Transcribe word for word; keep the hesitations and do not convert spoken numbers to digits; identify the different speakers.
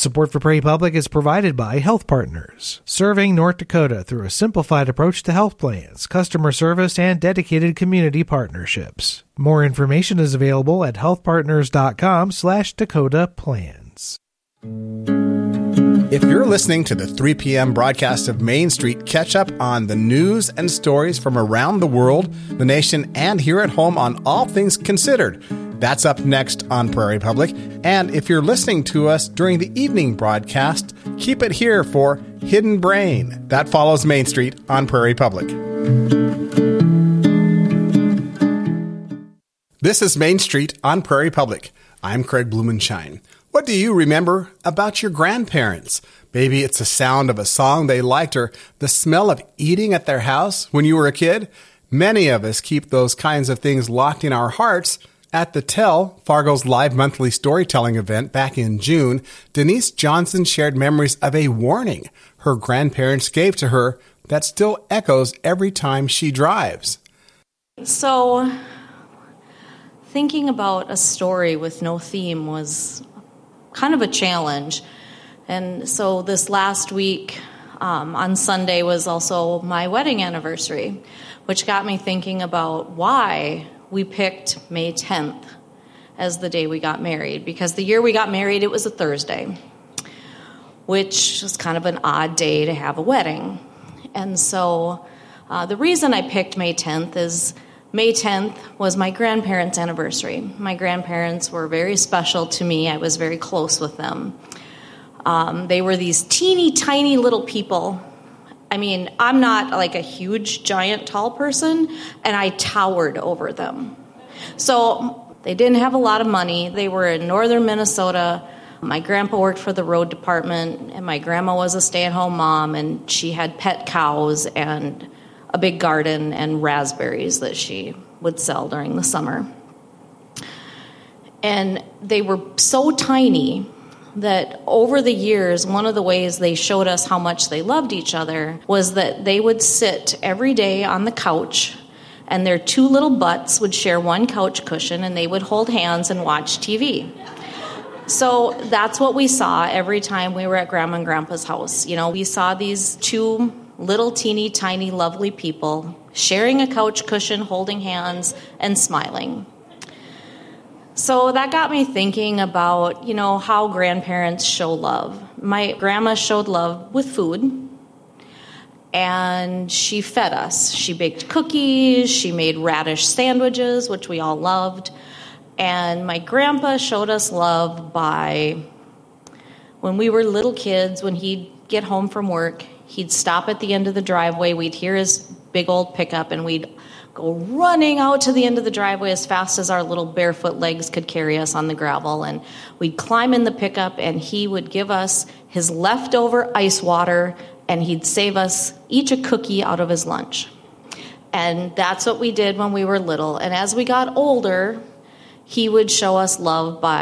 Speaker 1: Support for Prairie Public is provided by Health Partners, serving North Dakota through a simplified approach to health plans, customer service, and dedicated community partnerships. More information is available at healthpartners.com slash Dakota plans.
Speaker 2: If you're listening to the three p.m. broadcast of Main Street, catch up on the news and stories from around the world, the nation, and here at home on All Things Considered. That's up next on Prairie Public. And if you're listening to us during the evening broadcast, keep it here for Hidden Brain. That follows Main Street on Prairie Public. This is Main Street on Prairie Public. I'm Craig Blumenshine. What do you remember about your grandparents? Maybe it's the sound of a song they liked or the smell of eating at their house when you were a kid. Many of us keep those kinds of things locked in our hearts. At the Tell, Fargo's live monthly storytelling event back in June, Denise Johnson shared memories of a warning her grandparents gave to her that still echoes every time she drives.
Speaker 3: So, thinking about a story with no theme was kind of a challenge. And so this last week, um, on Sunday, was also my wedding anniversary, which got me thinking about why we picked May tenth as the day we got married. Because the year we got married, it was a Thursday, which was kind of an odd day to have a wedding. And so uh, the reason I picked May tenth is May tenth was my grandparents' anniversary. My grandparents were very special to me. I was very close with them. Um, they were these teeny tiny little people. I mean, I'm not like a huge, giant, tall person, and I towered over them. So they didn't have a lot of money. They were in northern Minnesota. My grandpa worked for the road department, and my grandma was a stay-at-home mom, and she had pet cows and a big garden and raspberries that she would sell during the summer. And they were so tiny that over the years, one of the ways they showed us how much they loved each other was that they would sit every day on the couch, and their two little butts would share one couch cushion, and they would hold hands and watch T V. So that's what we saw every time we were at Grandma and Grandpa's house. You know, we saw these two little teeny tiny lovely people sharing a couch cushion, holding hands, and smiling. So that got me thinking about, you know, how grandparents show love. My grandma showed love with food, and she fed us. She baked cookies, she made radish sandwiches, which we all loved, and my grandpa showed us love by, when we were little kids, when he'd get home from work, he'd stop at the end of the driveway, we'd hear his big old pickup, and we'd go running out to the end of the driveway as fast as our little barefoot legs could carry us on the gravel. And we'd climb in the pickup, and he would give us his leftover ice water, and he'd save us each a cookie out of his lunch. And that's what we did when we were little. And as we got older, he would show us love by